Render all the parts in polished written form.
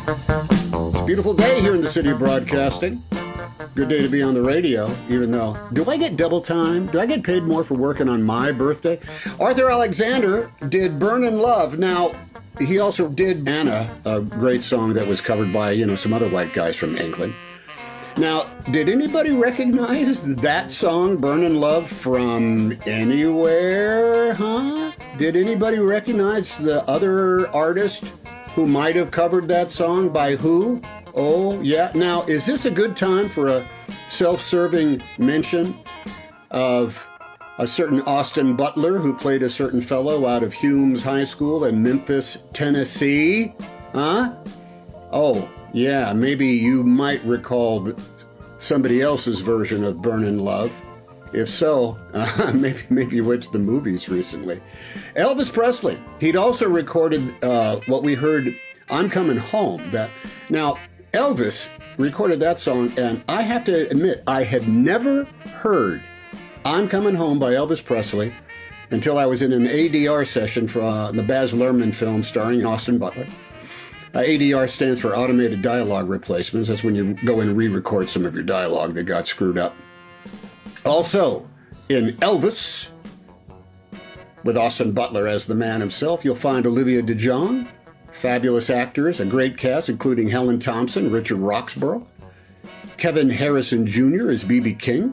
It's a beautiful day here in the city of broadcasting. Good day to be on the radio, even though, do I get double time? Do I get paid more for working on my birthday? Arthur Alexander did Burnin' Love. Now, he also did Anna, a great song that was covered by, some other white guys from England. Now, did anybody recognize that song, Burnin' Love, from anywhere, huh? Did anybody recognize the other artist who might have covered that song? By who? Oh, yeah. Now, is this a good time for a self-serving mention of a certain Austin Butler who played a certain fellow out of Humes High School in Memphis, Tennessee? Huh? Oh, yeah, maybe you might recall somebody else's version of Burnin' Love. If so, maybe you went to the movies recently. Elvis Presley. He'd also recorded what we heard, I'm Coming Home. Now, Elvis recorded that song, and I have to admit, I had never heard I'm Coming Home by Elvis Presley until I was in an ADR session for the Baz Luhrmann film starring Austin Butler. ADR stands for Automated Dialogue Replacements. That's when you go and re-record some of your dialogue that got screwed up. Also, in Elvis, with Austin Butler as the man himself, you'll find Olivia DeJonge, fabulous actors, a great cast, including Helen Thompson, Richard Roxburgh, Kevin Harrison Jr. as B.B. King,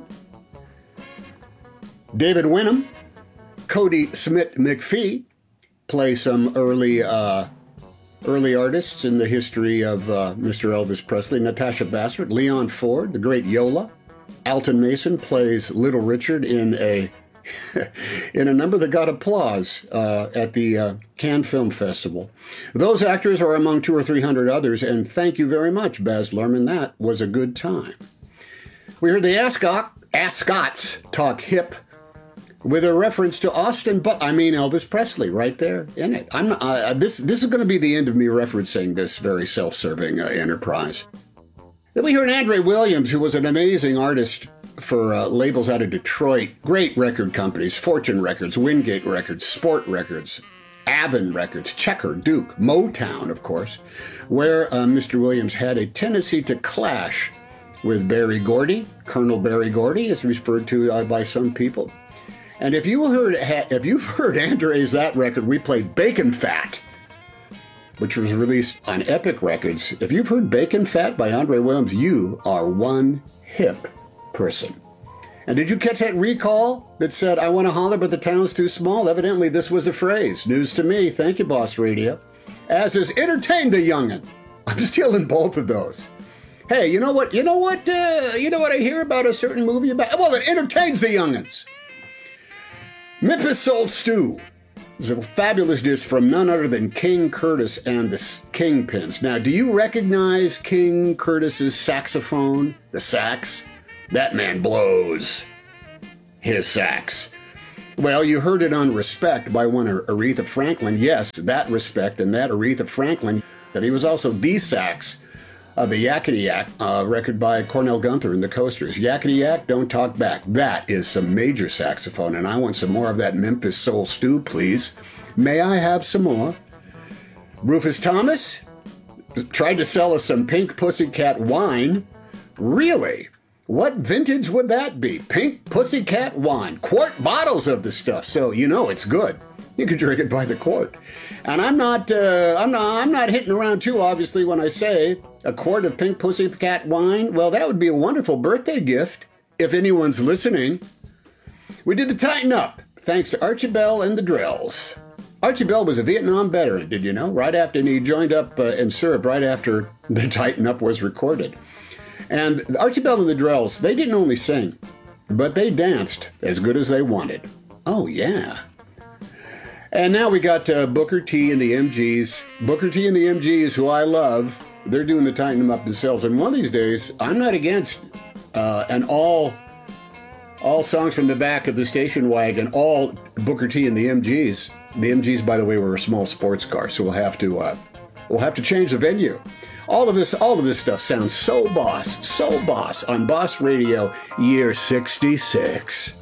David Wenham, Cody Smith McPhee play some early artists in the history of Mr. Elvis Presley. Natasha Bassett, Leon Ford, the great Yola. Alton Mason plays Little Richard in a number that got applause at the Cannes Film Festival. Those actors are among 200 or 300 others, and thank you very much, Baz Luhrmann. That was a good time. We heard the Ascots talk hip with a reference to Elvis Presley right there in it. This is going to be the end of me referencing this very self-serving enterprise. Then we heard Andre Williams, who was an amazing artist for labels out of Detroit. Great record companies, Fortune Records, Wingate Records, Sport Records, Avon Records, Checker, Duke, Motown, of course, where Mr. Williams had a tendency to clash with Berry Gordy. Colonel Berry Gordy is referred to by some people. And if you've heard Andre's that record, we played Bacon Fat, which was released on Epic Records. If you've heard Bacon Fat by Andre Williams, you are one hip person. And did you catch that recall that said, I want to holler, but the town's too small? Evidently, this was a phrase. News to me. Thank you, Boss Radio. As is entertain the youngin'. I'm stealing both of those. Hey, you know what I hear about a certain movie about? Well, it entertains the youngins. Memphis Soul Stew is a fabulous dish from none other than King Curtis and the Kingpins. Now, do you recognize King Curtis's saxophone, the sax? That man blows his sax. Well, you heard it on Respect by one Aretha Franklin. Yes, that Respect and that Aretha Franklin. That he was also the sax of the Yakety Yak record by Cornell Gunther and the Coasters. Yakety Yak, Don't Talk Back. That is some major saxophone, and I want some more of that Memphis Soul Stew, please. May I have some more? Rufus Thomas tried to sell us some Pink Pussycat wine. Really? What vintage would that be? Pink Pussycat wine. Quart bottles of the stuff, so you know it's good. You can drink it by the quart. And I'm not hitting around too obviously when I say a quart of Pink Pussycat wine. Well, that would be a wonderful birthday gift if anyone's listening. We did the Tighten Up thanks to Archie Bell and the Drells. Archie Bell was a Vietnam veteran, did you know? Right after he joined up and served right after the Tighten Up was recorded. And Archie Bell and the Drells, they didn't only sing, but they danced as good as they wanted. Oh, yeah. And now we got Booker T and the MGs. Booker T and the MGs, who I love, they're doing the Tighten Them Up themselves. And one of these days, I'm not against an all songs from the back of the station wagon, all Booker T and the MGs. The MGs, by the way, were a small sports car, so we'll have to change the venue. All of this stuff sounds so boss on Boss Radio, year 66.